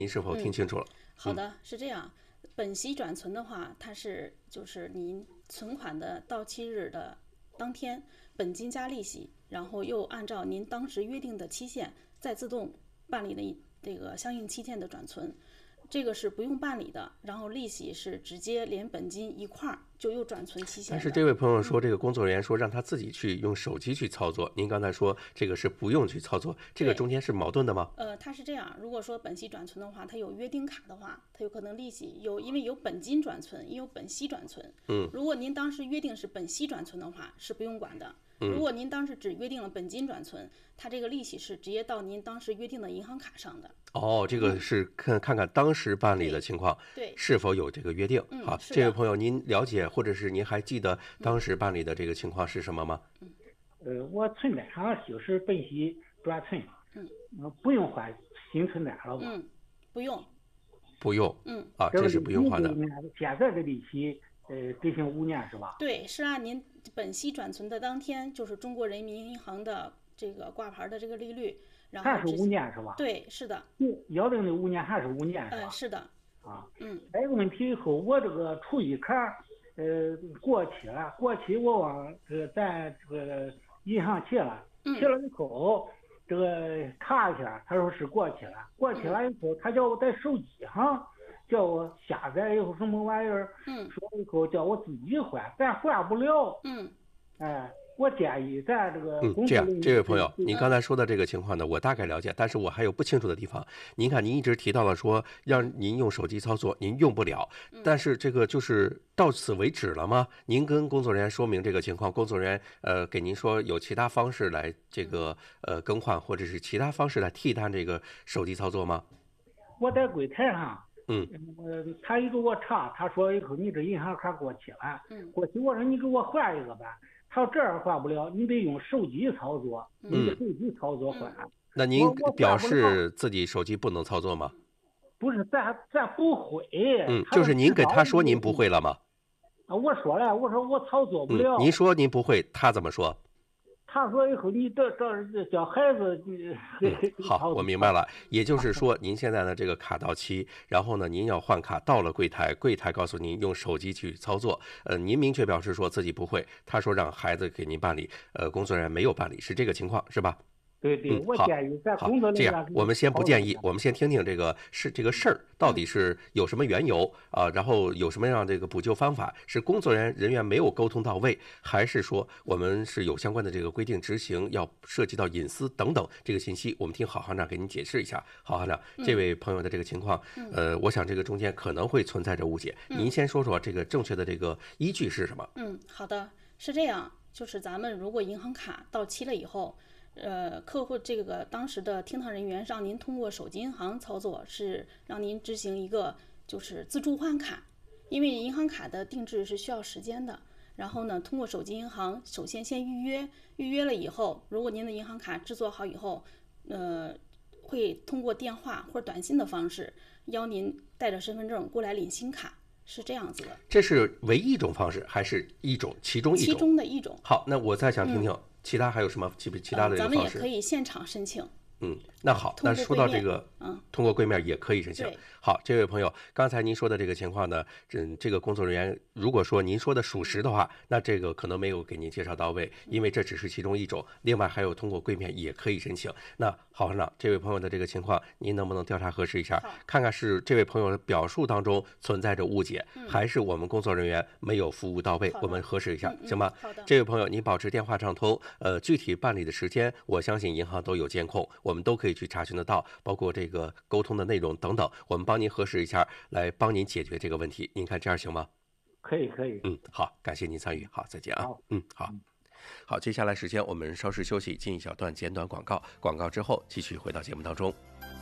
您是否听清楚了？ 好的，是这样。本息转存的话，它是就是您存款的到期日的当天，本金加利息，然后又按照您当时约定的期限再自动办理的这个相应期限的转存。这个是不用办理的，然后利息是直接连本金一块儿就又转存期限。 但是这位朋友说，这个工作人员说让他自己去用手机去操作，您刚才说这个是不用去操作，这个中间是矛盾的吗？ 它是这样，如果说本息转存的话，它有约定卡的话，它有可能利息因为有本金转存，也有本息转存。如果您当时约定是本息转存的话，是不用管的。如果您当时只约定了本金转存，它这个利息是直接到您当时约定的银行卡上的。 哦，这个是看看当时办理的情况， 对， 是否有这个约定。好，这位朋友，您了解或者是您还记得当时办理的这个情况是什么吗？ 我存单上就是本息转存，不用换新存单了吧？ 不用。 不用。这是不用换的。 现在的利息，执行5年是吧？ 对，是按您本息转存的当天，就是中国人民银行的这个挂牌的这个利率，然后还是5年是吧？ 对，是的。 要定的5年还是5年是吧？ 是的。 还有个问题以后，我这个储蓄卡，过期了，我往咱这个银行提了以后，这个查一下，他说是过期了以后，他叫我在手机上叫我下载以后什么玩意儿，说以后叫我自己换，咱换不了。我建议咱这个这样，这位朋友，您刚才说的这个情况呢，我大概了解，但是我还有不清楚的地方。您看，您一直提到了说让您用手机操作，您用不了，但是这个就是到此为止了吗？您跟工作人员说明这个情况，工作人员给您说有其他方式来这个更换，或者是其他方式来替代这个手机操作吗？ 我在柜台上。他一给我查，他说以后你这银行卡过期了，过期我说你给我换一个吧，他说这样换不了，你得用手机操作，你的手机操作换。 那您表示自己手机不能操作吗？ 不是，咱不会。 就是您跟他说您不会了吗？ 我说了，我说我操作不了。 您说您不会，他怎么说？ 他说以后你这叫孩子。 好，我明白了。也就是说，您现在的这个卡到期，然后呢，您要换卡，到了柜台告诉您用手机去操作。您明确表示说自己不会，他说让孩子给您办理，工作人员没有办理，是这个情况是吧？ 对，我建议在工作这样我们先不建议，我们先听听这个事儿到底是有什么缘由啊，然后有什么样这个补救方法？是工作人员没有沟通到位，还是说我们是有相关的这个规定执行，要涉及到隐私等等这个信息？我们听郝行长给您解释一下。郝行长，这位朋友的这个情况，我想这个中间可能会存在着误解，您先说说这个正确的这个依据是什么？ 好的，是这样，就是咱们如果银行卡到期了以后。客户这个当时的听堂人员让您通过手机银行操作，是让您执行一个就是自助换卡，因为银行卡的定制是需要时间的。然后呢，通过手机银行，首先预约了以后，如果您的银行卡制作好以后，会通过电话或者短信的方式邀您带着身份证过来领新卡，是这样子的。 这是唯一一种方式，还是其中一种？ 其中的一种。 好，那我再想听听。其他还有什么其他的这个方式？ 咱们也可以现场申请。 那好，那说到这个，通过柜面也可以申请。好，这位朋友，刚才您说的这个情况呢，这个工作人员如果说您说的属实的话，那这个可能没有给您介绍到位，因为这只是其中一种，另外还有通过柜面也可以申请。那郝行长，这位朋友的这个情况，您能不能调查核实一下，看看是这位朋友的表述当中存在着误解，还是我们工作人员没有服务到位？我们核实一下，行吗？这位朋友，您保持电话畅通，具体办理的时间，我相信银行都有监控，我们都可以去查询得到，包括这个沟通的内容等等，我们帮您核实一下，来帮您解决这个问题。您看这样行吗？ 可以。 好，感谢您参与，好，再见啊。好，接下来时间我们稍事休息，进一小段简短广告，广告之后继续回到节目当中。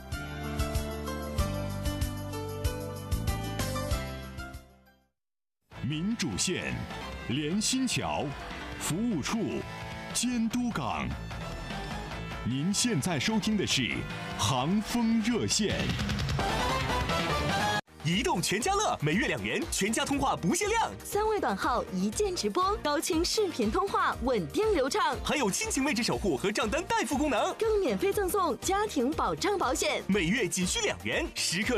民主线、联新桥、服务处、监督岗。您现在收听的是航风热线。 移动全家乐，每月2元，全家通话不限量 ，3位短号一键直播，高清视频通话，稳定流畅， 还有亲情位置守护和账单代付功能， 更免费赠送家庭保障保险， 每月仅需2元，时刻